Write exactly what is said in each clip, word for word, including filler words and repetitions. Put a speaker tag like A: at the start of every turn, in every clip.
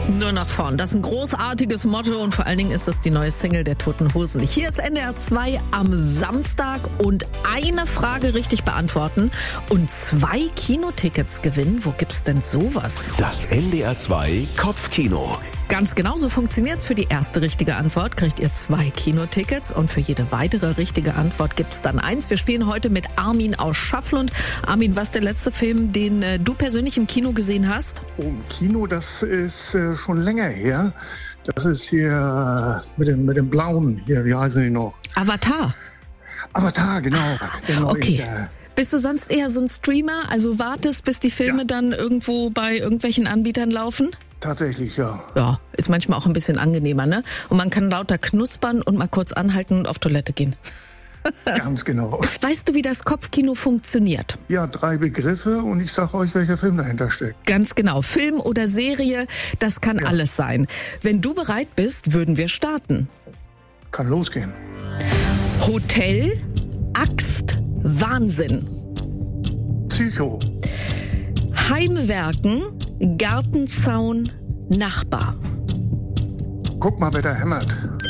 A: Nur nach vorn. Das ist ein großartiges Motto und vor allen Dingen ist das die neue Single der Toten Hosen. Hier ist N D R zwei am Samstag und eine Frage richtig beantworten und zwei Kinotickets gewinnen. Wo gibt's denn sowas?
B: Das N D R zwei Kopfkino.
A: Ganz genau, so funktioniert's. Für die erste richtige Antwort kriegt ihr zwei Kinotickets und für jede weitere richtige Antwort gibt's dann eins. Wir spielen heute mit Armin aus Schafflund. Armin, was ist der letzte Film, den äh, du persönlich im Kino gesehen hast?
C: Oh, im Kino, das ist äh, schon länger her. Das ist hier äh, mit dem, mit dem Blauen hier, wie heißen die noch?
A: Avatar.
C: Avatar, genau. Der neue,
A: Okay.
C: der,
A: Bist du sonst eher so ein Streamer? Also wartest, bis die Filme
C: Ja.
A: dann irgendwo bei irgendwelchen Anbietern laufen?
C: tatsächlich, ja.
A: Ja, ist manchmal auch ein bisschen angenehmer, ne? Und man kann lauter knuspern und mal kurz anhalten und auf Toilette gehen.
C: Ganz genau.
A: Weißt du, wie das Kopfkino funktioniert?
C: Ja, drei Begriffe und ich sag euch, welcher Film dahinter steckt.
A: Ganz genau. Film oder Serie, das kann
C: Ja.
A: alles sein. Wenn du bereit bist, würden wir starten.
C: Kann losgehen.
A: Hotel, Axt, Wahnsinn.
C: Psycho.
A: Heimwerken, Gartenzaun, Nachbar.
C: Guck mal, wer da hämmert.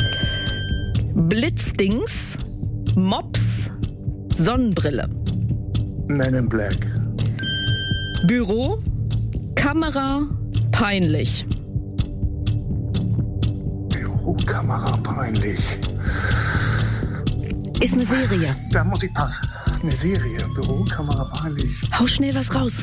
A: Blitzdings, Mops, Sonnenbrille.
C: Men in Black.
A: Büro, Kamera, peinlich.
C: Bürokamera, peinlich.
A: Ist eine Serie.
C: Da muss ich passen. Eine Serie. Bürokamera, peinlich.
A: Hau schnell was raus.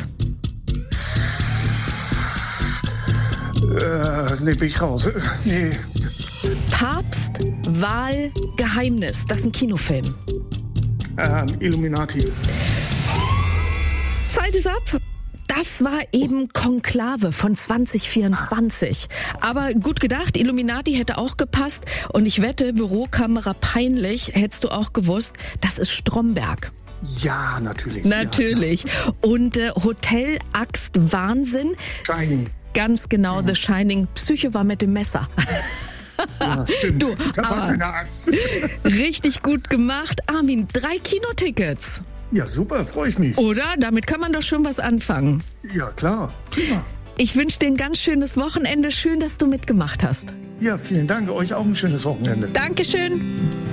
C: Äh, nee, bin ich raus. Nee.
A: Papst, Wahl, Geheimnis. Das ist ein Kinofilm.
C: Ähm, Illuminati.
A: Zeit ist ab. Das war eben Konklave von zwanzig vierundzwanzig. Aber gut gedacht, Illuminati hätte auch gepasst. Und ich wette, Bürokamera peinlich, hättest du auch gewusst, das ist Stromberg.
C: Ja, natürlich.
A: Natürlich.
C: Ja,
A: Und äh, Hotel, Axt, Wahnsinn.
C: Shining.
A: Ganz genau, The Shining. Psycho war mit dem Messer.
C: Ja, stimmt.
A: Du,
C: das war
A: aber-
C: keine Axt.
A: Richtig gut gemacht. Armin, drei Kinotickets.
C: Ja, super, freue ich mich.
A: Oder? Damit kann man doch schon was anfangen.
C: Ja, klar. Prima.
A: Ich wünsche dir ein ganz schönes Wochenende. Schön, dass du mitgemacht hast.
C: Ja, vielen Dank. Euch auch ein schönes Wochenende.
A: Dankeschön.